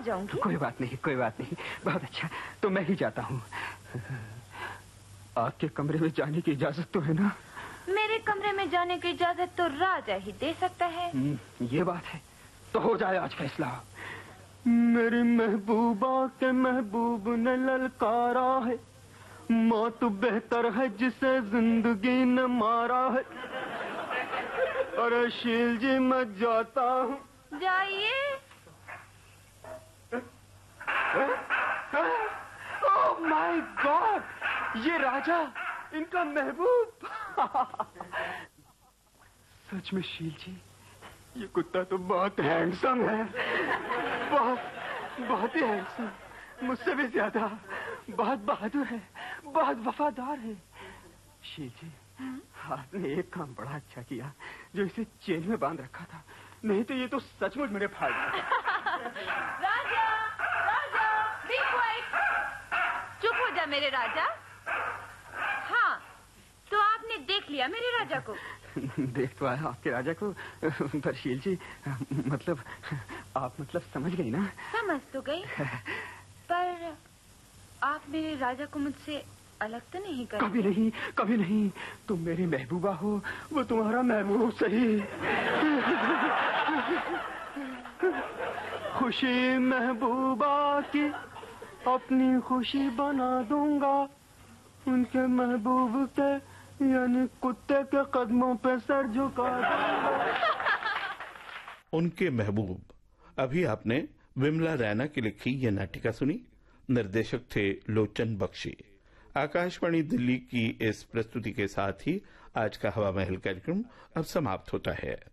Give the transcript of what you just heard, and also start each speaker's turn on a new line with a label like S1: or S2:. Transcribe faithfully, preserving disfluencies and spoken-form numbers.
S1: जाऊंगी।
S2: कोई बात नहीं, कोई बात नहीं, बहुत अच्छा, तो मैं ही जाता हूँ। आपके कमरे में जाने की इजाजत तो है ना?
S1: मेरे कमरे में जाने की इजाजत तो राजा ही दे सकता है।
S2: ये बात है, तो हो जाए आज फैसला। मेरी महबूबा के महबूब ने ललकारा है, मौत बेहतर है जिसे जिंदगी ने मारा है। अरे शील जी मैं जाता हूँ।
S1: जाइए।
S2: ओह माय गॉड, ये राजा, इनका महबूब। सच में शील जी, ये कुत्ता तो बहुत हैंडसम है, बहुत बहुत ही हैंडसम, मुझसे भी ज्यादा। बहुत बहादुर है, बहुत वफादार है। शील जी, आपने एक काम बड़ा अच्छा किया, जो इसे चेन में बांध रखा था, नहीं तो ये तो सचमुच मेरे फाड़।
S1: राजा, राजा, बी क्वाइट। चुप हो जा मेरे राजा। हाँ, तो आपने देख लिया मेरे राजा को?
S2: देख तो आया आपके राजा को, पर शील जी, मतलब आप मतलब समझ गई ना?
S1: समझ तो गई, पर आप मेरे राजा को मुझसे अलग तो नहीं कर?
S2: कभी नहीं, कभी नहीं। तुम मेरी महबूबा हो, वो तुम्हारा महबूब सही। खुशी महबूबा की अपनी खुशी बना दूंगा, उनके महबूब के यानी कुत्ते के कदमों पे सर झुका दूंगा।
S3: उनके महबूब। अभी आपने विमला रैना की लिखी ये नाटिका सुनी। निर्देशक थे लोचन बख्शी। आकाशवाणी दिल्ली की इस प्रस्तुति के साथ ही आज का हवा महल कार्यक्रम अब समाप्त होता है।